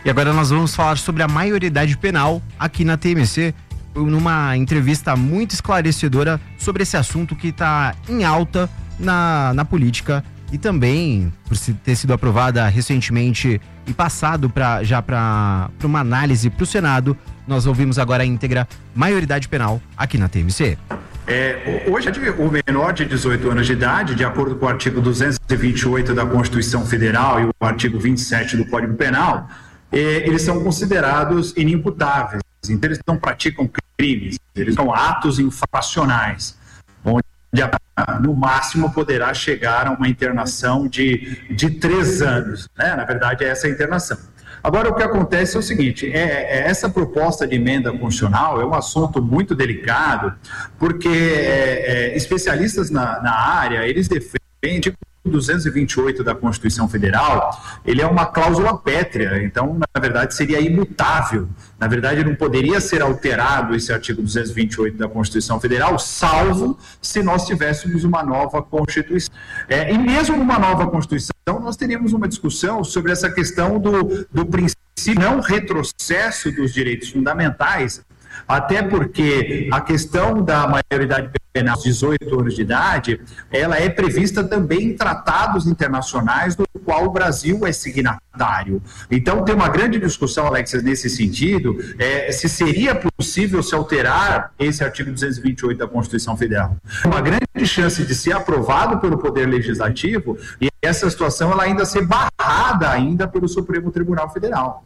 E agora nós vamos falar sobre a maioridade penal aqui na TMC, numa entrevista muito esclarecedora sobre esse assunto que está em alta na política e também por ter sido aprovada recentemente e passado para uma análise para o Senado. Nós ouvimos agora a íntegra maioridade penal aqui na TMC. Hoje, o menor de 18 anos de idade, de acordo com o artigo 228 da Constituição Federal e o artigo 27 do Código Penal, eles são considerados inimputáveis. Então, eles não praticam crimes, eles são atos infracionais, onde no máximo poderá chegar a uma internação de 3 anos, né? Na verdade, é essa a internação. Agora, o que acontece é o seguinte, essa proposta de emenda constitucional é um assunto muito delicado, porque especialistas na área, eles defendem o 228 da Constituição Federal, ele é uma cláusula pétrea, então, na verdade, seria imutável. Na verdade, não poderia ser alterado esse artigo 228 da Constituição Federal, salvo se nós tivéssemos uma nova Constituição. E mesmo numa nova Constituição, nós teríamos uma discussão sobre essa questão do princípio não retrocesso dos direitos fundamentais, até porque a questão da maioridade penal aos 18 anos de idade, ela é prevista também em tratados internacionais do qual o Brasil é signatário. Então, tem uma grande discussão, Alexia, nesse sentido, se seria possível se alterar esse artigo 228 da Constituição Federal. Uma grande chance de ser aprovado pelo Poder Legislativo e essa situação ela ainda ser barrada ainda pelo Supremo Tribunal Federal.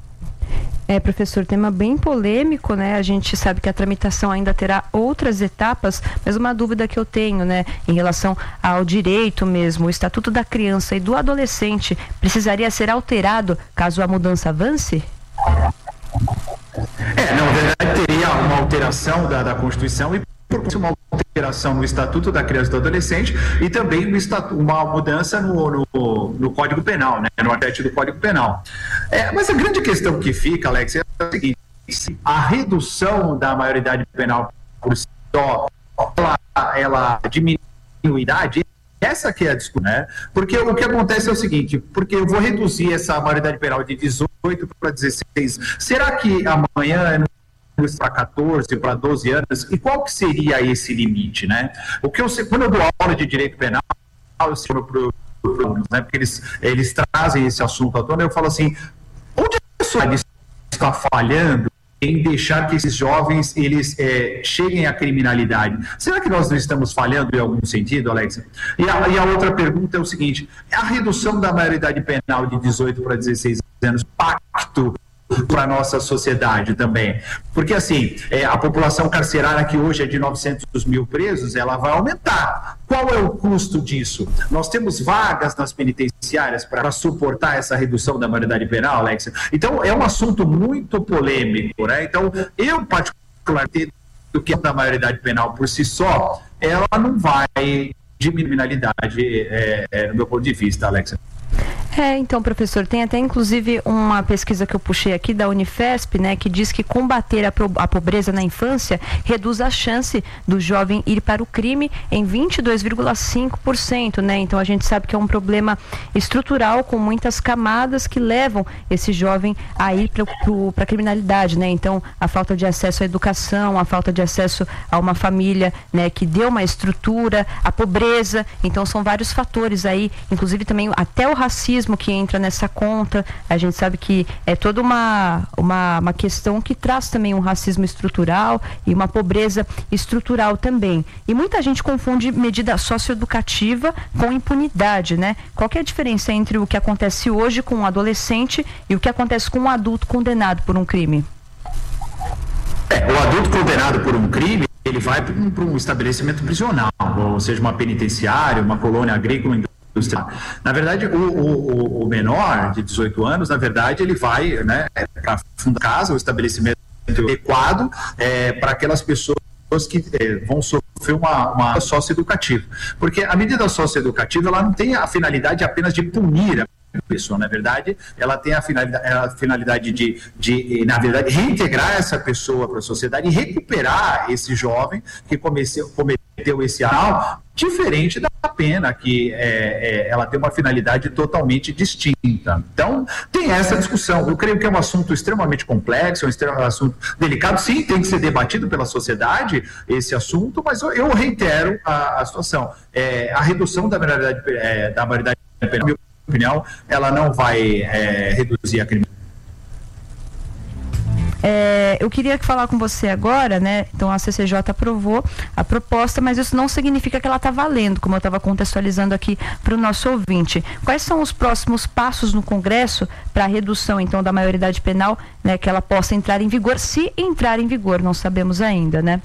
Professor, tema bem polêmico, né? A gente sabe que a tramitação ainda terá outras etapas, mas uma dúvida que eu tenho, né, em relação ao direito mesmo, o Estatuto da Criança e do Adolescente precisaria ser alterado caso a mudança avance? Na verdade, teria uma alteração da Constituição e uma alteração no Estatuto da Criança e do Adolescente e também uma mudança no Código Penal, né? No artigo do Código Penal. Mas a grande questão que fica, Alex, é a seguinte: a redução da maioridade penal por si só, ela diminui a idade, essa que é a discussão, né? Porque o que acontece é o seguinte, porque eu vou reduzir essa maioridade penal de 18 para 16, será que amanhã para 14, para 12 anos, e qual que seria esse limite, né? Quando eu dou aula de direito penal, eu ensino para os alunos, né? Porque eles trazem esse assunto à tona, eu falo assim, onde a sociedade está falhando em deixar que esses jovens, eles cheguem à criminalidade? Será que nós não estamos falhando em algum sentido, Alexia? E a outra pergunta é o seguinte, a redução da maioridade penal de 18 para 16 anos, pacto para a nossa sociedade também, porque assim, a população carcerária que hoje é de 900 mil presos, ela vai aumentar. Qual é o custo disso? Nós temos vagas nas penitenciárias para suportar essa redução da maioridade penal, Alexia? Então, é um assunto muito polêmico, né? Então, eu particularmente, do que a maioridade penal por si só, ela não vai diminuir a criminalidade, do meu ponto de vista, Alexia. Então, professor, tem até inclusive uma pesquisa que eu puxei aqui da Unifesp, né, que diz que combater a pobreza na infância reduz a chance do jovem ir para o crime em 22,5%, né? Então a gente sabe que é um problema estrutural com muitas camadas que levam esse jovem a ir para a criminalidade, né? Então a falta de acesso à educação, a falta de acesso a uma família, né, que deu uma estrutura, a pobreza, então são vários fatores aí, inclusive também até o racismo que entra nessa conta. A gente sabe que é toda uma questão que traz também um racismo estrutural e uma pobreza estrutural também. E muita gente confunde medida socioeducativa com impunidade, né? Qual que é a diferença entre o que acontece hoje com um adolescente e o que acontece com um adulto condenado por um crime? O adulto condenado por um crime, ele vai para um estabelecimento prisional, ou seja, uma penitenciária, uma colônia agrícola industrial. Na verdade, o menor de 18 anos, na verdade, ele vai, né, para a casa, o estabelecimento adequado para aquelas pessoas que vão sofrer uma socioeducativa. Porque a medida socioeducativa, ela não tem a finalidade apenas de punir a pessoa, na verdade, ela tem a finalidade de na verdade, reintegrar essa pessoa para a sociedade e recuperar esse jovem que cometeu esse ato, diferente da pena que ela tem uma finalidade totalmente distinta. Então, tem essa discussão. Eu creio que é um assunto extremamente complexo, um assunto delicado. Sim, tem que ser debatido pela sociedade esse assunto, mas eu reitero a situação. A redução da maioridade penal, na minha opinião, ela não vai reduzir a criminalidade. Eu queria falar com você agora, né? Então a CCJ aprovou a proposta, mas isso não significa que ela está valendo, como eu estava contextualizando aqui para o nosso ouvinte. Quais são os próximos passos no Congresso para a redução, então, da maioridade penal, né? Que ela possa entrar em vigor, se entrar em vigor, não sabemos ainda, né?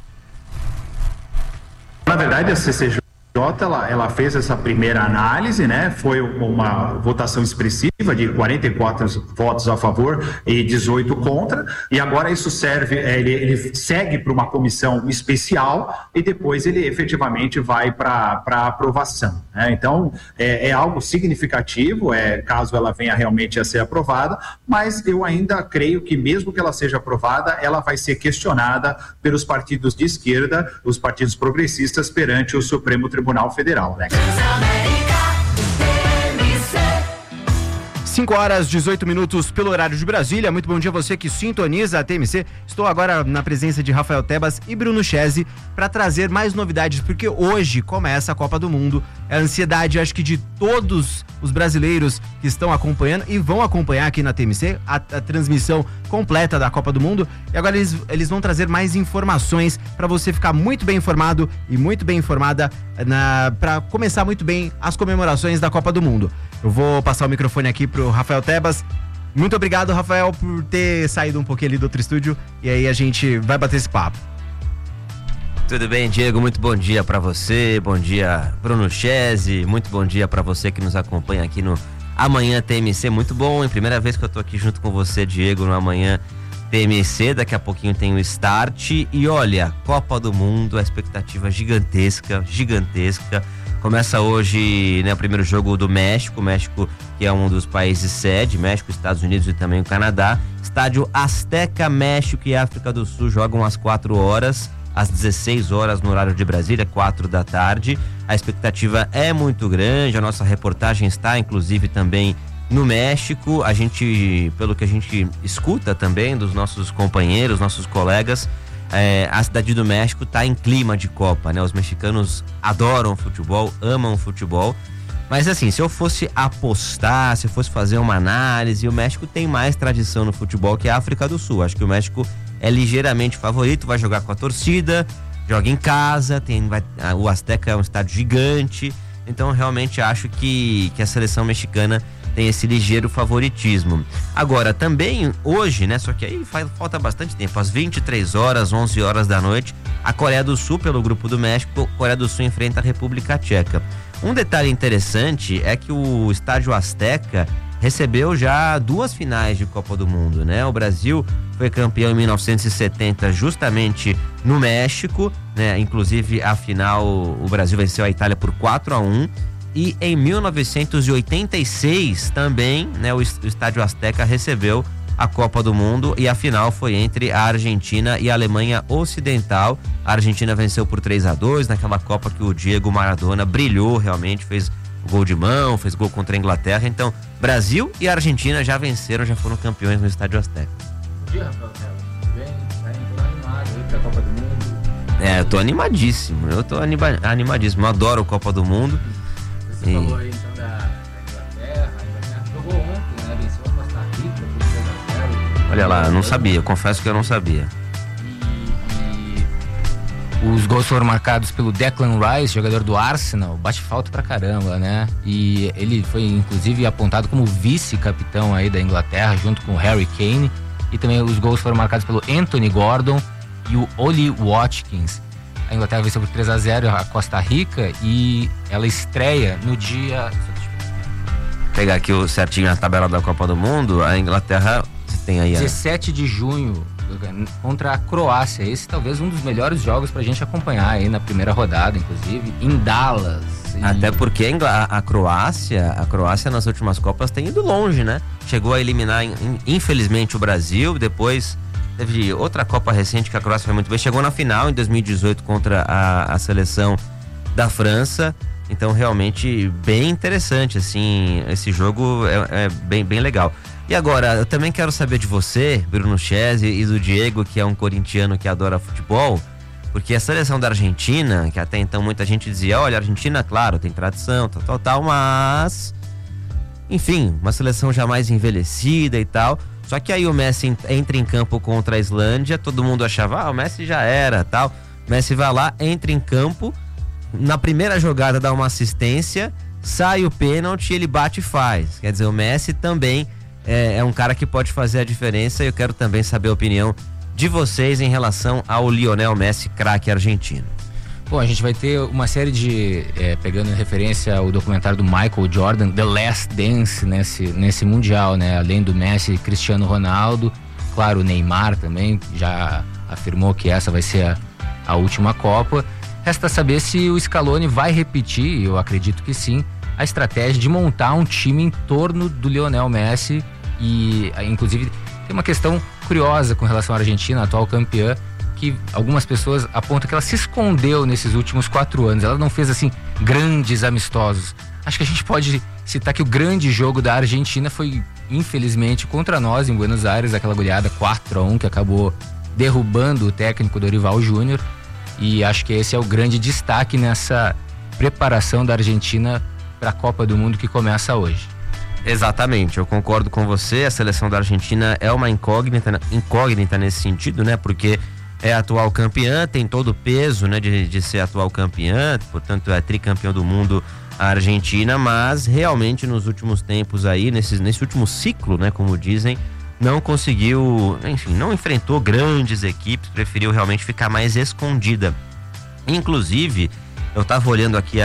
Na verdade, a CCJ ela fez essa primeira análise, né? Foi uma votação expressiva de 44 votos a favor e 18 contra, e agora isso serve, ele segue para uma comissão especial e depois ele efetivamente vai para aprovação, né? Então é algo significativo, caso ela venha realmente a ser aprovada, mas eu ainda creio que mesmo que ela seja aprovada, ela vai ser questionada pelos partidos de esquerda, os partidos progressistas perante o Supremo Tribunal Federal, né? 5h18 pelo horário de Brasília. Muito bom dia a você que sintoniza a TMC. Estou agora na presença de Rafael Tebas e Bruno Chese para trazer mais novidades, porque hoje começa a Copa do Mundo. É a ansiedade, acho que de todos os brasileiros que estão acompanhando e vão acompanhar aqui na TMC a transmissão completa da Copa do Mundo. E agora eles vão trazer mais informações para você ficar muito bem informado e muito bem informada para começar muito bem as comemorações da Copa do Mundo. Eu vou passar o microfone aqui pro Rafael Tebas. Muito obrigado, Rafael, por ter saído um pouquinho ali do outro estúdio. E aí a gente vai bater esse papo. Tudo bem, Diego? Muito bom dia para você. Bom dia, Bruno Chese. Muito bom dia para você que nos acompanha aqui no Amanhã TMC. Muito bom, hein? Primeira vez que eu tô aqui junto com você, Diego, no Amanhã TMC. Daqui a pouquinho tem o start. E olha, Copa do Mundo, a expectativa gigantesca. Começa hoje, né, o primeiro jogo do México, que é um dos países sede, México, Estados Unidos e também o Canadá. Estádio Azteca, México e África do Sul jogam às 4 horas, às 16 horas no horário de Brasília, 4 da tarde. A expectativa é muito grande, a nossa reportagem está inclusive também no México. A gente, pelo que a gente escuta também dos nossos companheiros, nossos colegas, a cidade do México está em clima de Copa, né? Os mexicanos adoram futebol, amam futebol, mas assim, se eu fosse apostar, se eu fosse fazer uma análise, o México tem mais tradição no futebol que a África do Sul. Acho que o México é ligeiramente favorito, vai jogar com a torcida, joga em casa, o Azteca é um estádio gigante, então realmente acho que a seleção mexicana tem esse ligeiro favoritismo. Agora, também hoje, né, só que aí falta bastante tempo, às 23 horas, 11 horas da noite, a Coreia do Sul, pelo grupo do México, Coreia do Sul enfrenta a República Tcheca. Um detalhe interessante é que o estádio Azteca recebeu já 2 finais de Copa do Mundo, né? O Brasil foi campeão em 1970 justamente no México, né? Inclusive a final, o Brasil venceu a Itália por 4-1. E em 1986 também, né, o estádio Azteca recebeu a Copa do Mundo e a final foi entre a Argentina e a Alemanha Ocidental. A Argentina venceu por 3-2 naquela Copa que o Diego Maradona brilhou realmente, fez gol de mão, fez gol contra a Inglaterra. Então, Brasil e Argentina já venceram, já foram campeões no estádio Azteca. Bom dia, Rafael. Bem, tá animado aí pra Copa do Mundo? Eu tô animadíssimo, animadíssimo, eu adoro a Copa do Mundo. Você falou aí então da Inglaterra. A Inglaterra jogou ontem, né? Venceu a Costa Rica por 3-0. Olha lá, eu não sabia, confesso que eu não sabia. E os gols foram marcados pelo Declan Rice, jogador do Arsenal, bate falta pra caramba, né? E ele foi inclusive apontado como vice-capitão aí da Inglaterra, junto com o Harry Kane. E também os gols foram marcados pelo Anthony Gordon e o Ollie Watkins. A Inglaterra venceu por 3-0 a Costa Rica e ela estreia no dia... Pegar aqui certinho a tabela da Copa do Mundo, a Inglaterra tem aí... 17 de junho contra a Croácia. Esse talvez um dos melhores jogos pra gente acompanhar aí na primeira rodada, inclusive, em Dallas. Até porque a Croácia nas últimas Copas tem ido longe, né? Chegou a eliminar, infelizmente, o Brasil, depois... Teve outra Copa recente que a Croácia foi muito bem. Chegou na final em 2018 contra a seleção da França. Então realmente bem interessante, assim, esse jogo é bem legal. E agora, eu também quero saber de você, Bruno Chese, e do Diego, que é um corintiano que adora futebol, porque a seleção da Argentina, que até então muita gente dizia, olha, a Argentina, claro, tem tradição, tal, mas... Enfim, uma seleção já mais envelhecida e tal. Só que aí o Messi entra em campo contra a Islândia, todo mundo achava, o Messi já era, tal. Messi vai lá, entra em campo, na primeira jogada dá uma assistência, sai o pênalti, ele bate e faz. Quer dizer, o Messi também é um cara que pode fazer a diferença, e eu quero também saber a opinião de vocês em relação ao Lionel Messi, craque argentino. Bom, a gente vai ter uma série de, pegando em referência ao documentário do Michael Jordan, The Last Dance, nesse Mundial, né? Além do Messi, Cristiano Ronaldo, claro, o Neymar também já afirmou que essa vai ser a última Copa. Resta saber se o Scaloni vai repetir, eu acredito que sim, a estratégia de montar um time em torno do Lionel Messi. E inclusive tem uma questão curiosa com relação à Argentina, a atual campeã, que algumas pessoas apontam que ela se escondeu nesses últimos 4 anos, ela não fez assim grandes amistosos. Acho que a gente pode citar que o grande jogo da Argentina foi, infelizmente, contra nós em Buenos Aires, aquela goleada 4-1 que acabou derrubando o técnico Dorival Júnior, e acho que esse é o grande destaque nessa preparação da Argentina para a Copa do Mundo que começa hoje. Exatamente, eu concordo com você, a seleção da Argentina é uma incógnita nesse sentido, né? Porque é atual campeã, tem todo o peso, né, de ser atual campeã, portanto é tricampeão do mundo a Argentina, mas realmente nos últimos tempos aí, nesse último ciclo, né, como dizem, não conseguiu, enfim, não enfrentou grandes equipes, preferiu realmente ficar mais escondida. Inclusive, eu estava olhando aqui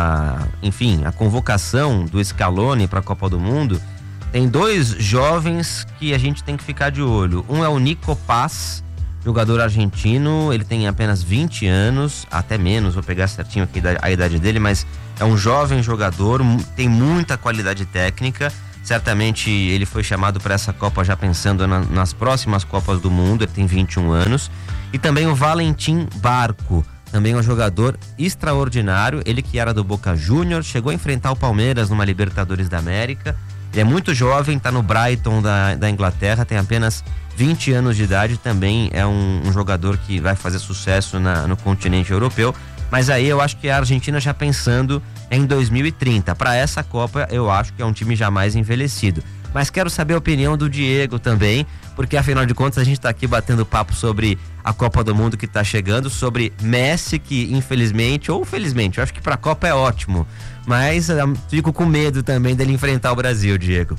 a convocação do Scaloni para a Copa do Mundo, tem 2 jovens que a gente tem que ficar de olho. Um é o Nico Paz, jogador argentino, ele tem apenas 20 anos, até menos, vou pegar certinho aqui a idade dele, mas é um jovem jogador, tem muita qualidade técnica, certamente ele foi chamado para essa Copa já pensando nas próximas Copas do Mundo, ele tem 21 anos, e também o Valentim Barco, também um jogador extraordinário, ele que era do Boca Juniors, chegou a enfrentar o Palmeiras numa Libertadores da América, ele é muito jovem, tá no Brighton da Inglaterra, tem apenas 20 anos de idade, também é um jogador que vai fazer sucesso no continente europeu, mas aí eu acho que a Argentina já pensando em 2030, para essa Copa eu acho que é um time já mais envelhecido. Mas quero saber a opinião do Diego também, porque afinal de contas a gente tá aqui batendo papo sobre a Copa do Mundo que tá chegando, sobre Messi, que infelizmente ou felizmente, eu acho que pra Copa é ótimo, mas fico com medo também dele enfrentar o Brasil, Diego.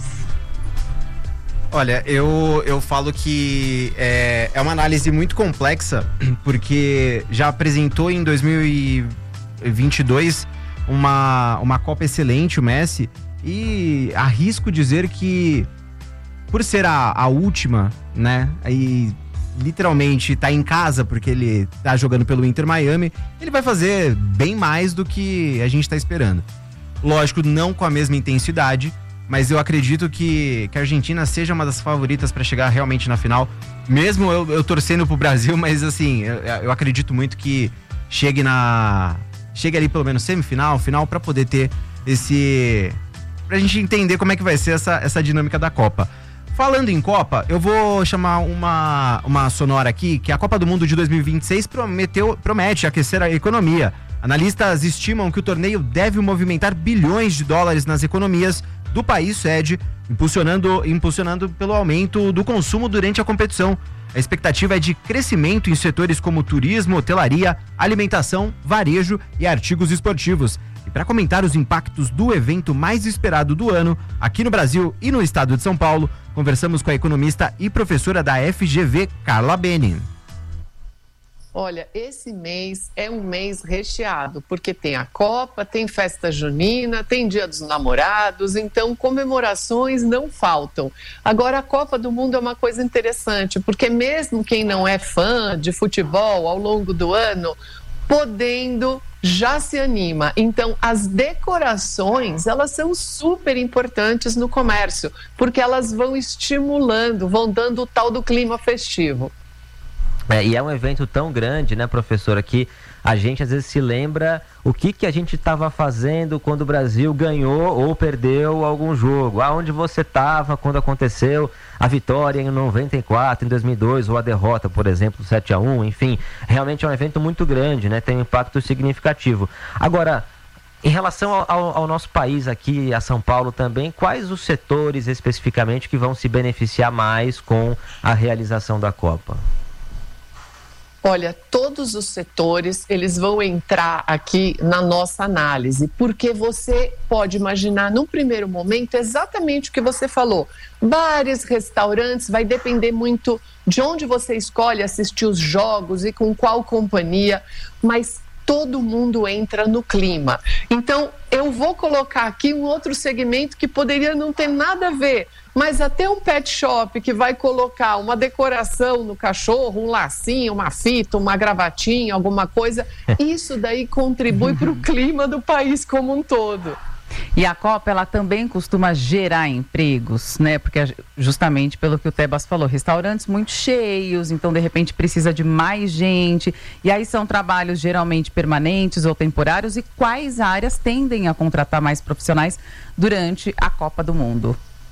Olha, eu falo que é uma análise muito complexa, porque já apresentou em 2022 uma Copa excelente, o Messi, e arrisco dizer que por ser a última, né, e literalmente tá em casa porque ele tá jogando pelo Inter Miami, ele vai fazer bem mais do que a gente tá esperando. Lógico, não com a mesma intensidade, mas eu acredito que a Argentina seja uma das favoritas para chegar realmente na final, mesmo eu torcendo pro Brasil, mas assim, eu acredito muito que chegue ali pelo menos semifinal, final, para poder ter pra gente entender como é que vai ser essa dinâmica da Copa. Falando em Copa, eu vou chamar uma sonora aqui, que a Copa do Mundo de 2026 promete aquecer a economia. Analistas estimam que o torneio deve movimentar bilhões de dólares nas economias do país sede, impulsionando pelo aumento do consumo durante a competição. A expectativa é de crescimento em setores como turismo, hotelaria, alimentação, varejo e artigos esportivos. E para comentar os impactos do evento mais esperado do ano, aqui no Brasil e no estado de São Paulo, conversamos com a economista e professora da FGV, Carla Benin. Olha, esse mês é um mês recheado, porque tem a Copa, tem festa junina, tem Dia dos Namorados, então comemorações não faltam. Agora, a Copa do Mundo é uma coisa interessante, porque mesmo quem não é fã de futebol ao longo do ano, podendo, já se anima. Então, as decorações, elas são super importantes no comércio, porque elas vão estimulando, vão dando o tal do clima festivo. E é um evento tão grande, né, professora, que a gente às vezes se lembra o que a gente estava fazendo quando o Brasil ganhou ou perdeu algum jogo, aonde você estava quando aconteceu a vitória em 94, em 2002, ou a derrota, por exemplo, 7-1, enfim, realmente é um evento muito grande, né? Tem um impacto significativo. Agora, em relação ao nosso país aqui, a São Paulo também, quais os setores especificamente que vão se beneficiar mais com a realização da Copa? Olha, todos os setores, eles vão entrar aqui na nossa análise, porque você pode imaginar, num primeiro momento, exatamente o que você falou. Bares, restaurantes, vai depender muito de onde você escolhe assistir os jogos e com qual companhia, mas todo mundo entra no clima. Então, eu vou colocar aqui um outro segmento que poderia não ter nada a ver, mas até um pet shop que vai colocar uma decoração no cachorro, um lacinho, uma fita, uma gravatinha, alguma coisa, isso daí contribui para o clima do país como um todo. E a Copa, ela também costuma gerar empregos, né? Porque justamente pelo que o Tebas falou, restaurantes muito cheios, então de repente precisa de mais gente. E aí são trabalhos geralmente permanentes ou temporários. E quais áreas tendem a contratar mais profissionais durante a Copa do Mundo?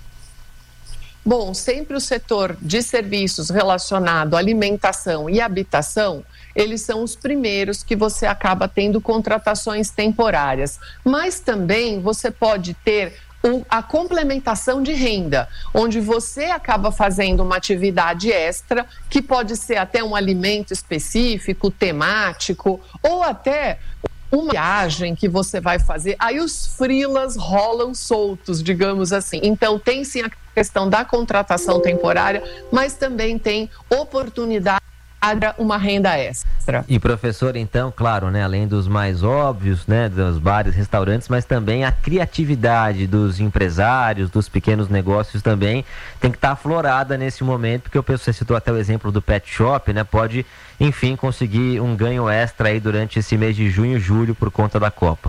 Bom, sempre o setor de serviços relacionado à alimentação e habitação, eles são os primeiros que você acaba tendo contratações temporárias. Mas também você pode ter a complementação de renda, onde você acaba fazendo uma atividade extra, que pode ser até um alimento específico, temático, ou até uma viagem que você vai fazer. Aí os freelas rolam soltos, digamos assim. Então tem sim a questão da contratação temporária, mas também tem oportunidade para uma renda extra. E professor, então, claro, né, além dos mais óbvios, né, dos bares, restaurantes, mas também a criatividade dos empresários, dos pequenos negócios também tem que estar aflorada nesse momento, porque você citou até o exemplo do pet shop, né, pode, enfim, conseguir um ganho extra aí durante esse mês de junho e julho por conta da Copa.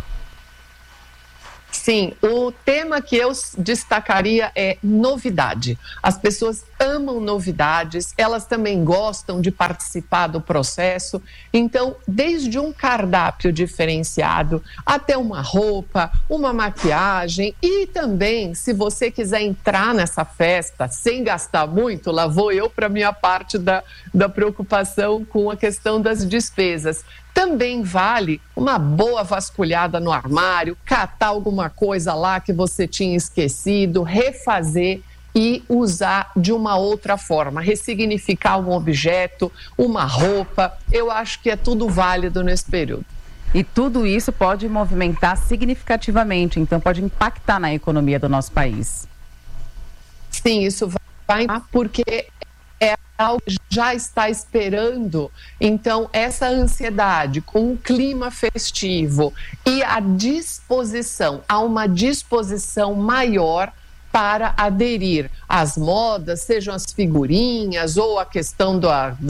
Sim, o tema que eu destacaria é novidade. As pessoas amam novidades, elas também gostam de participar do processo. Então, desde um cardápio diferenciado até uma roupa, uma maquiagem e também, se você quiser entrar nessa festa sem gastar muito, lá vou eu para a minha parte da preocupação com a questão das despesas. Também vale uma boa vasculhada no armário, catar alguma coisa lá que você tinha esquecido, refazer e usar de uma outra forma, ressignificar um objeto, uma roupa. Eu acho que é tudo válido nesse período. E tudo isso pode movimentar significativamente, então pode impactar na economia do nosso país. Sim, isso vai, porque é algo que já está esperando. Então, essa ansiedade com o clima festivo e a disposição, há uma disposição maior para aderir às modas, sejam as figurinhas ou a questão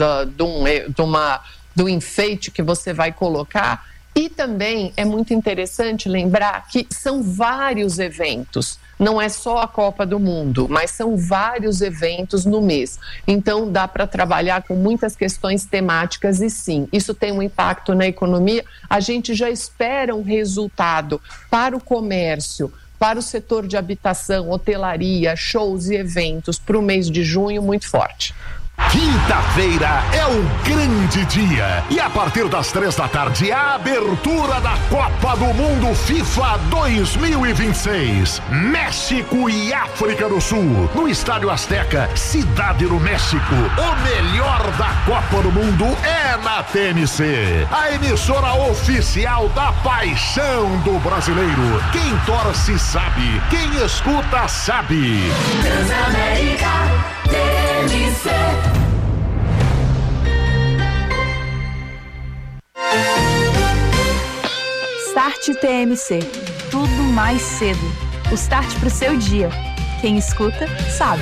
do enfeite que você vai colocar. E também é muito interessante lembrar que são vários eventos. Não é só a Copa do Mundo, mas são vários eventos no mês. Então, dá para trabalhar com muitas questões temáticas e sim, isso tem um impacto na economia. A gente já espera um resultado para o comércio, para o setor de habitação, hotelaria, shows e eventos para o mês de junho muito forte. Quinta-feira é o grande dia e a partir das 3h a abertura da Copa do Mundo FIFA 2026. México e África do Sul, no Estádio Azteca, Cidade do México. O melhor da Copa do Mundo é na TMC, a emissora oficial da paixão do brasileiro. Quem torce sabe, quem escuta sabe. Transamérica TMC. Start TMC. Tudo mais cedo. O start pro seu dia. Quem escuta, sabe.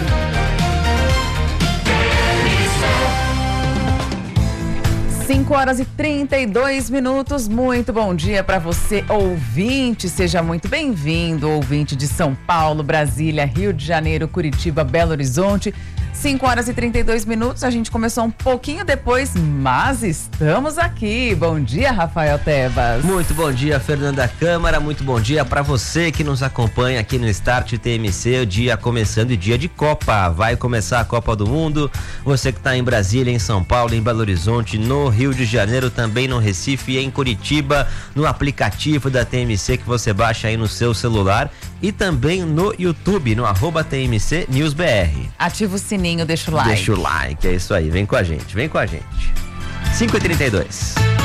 5h32. Muito bom dia para você, ouvinte. Seja muito bem-vindo, ouvinte de São Paulo, Brasília, Rio de Janeiro, Curitiba, Belo Horizonte. 5h32, a gente começou um pouquinho depois, mas estamos aqui. Bom dia, Rafael Tebas. Muito bom dia, Fernanda Câmara, muito bom dia para você que nos acompanha aqui no Start TMC, o dia começando e dia de Copa. Vai começar a Copa do Mundo, você que está em Brasília, em São Paulo, em Belo Horizonte, no Rio de Janeiro, também no Recife e em Curitiba, no aplicativo da TMC que você baixa aí no seu celular e também no YouTube, no @TMC News BR. Ativa o sininho, deixa o like. Deixa o like, é isso aí, vem com a gente, vem com a gente. 5h32.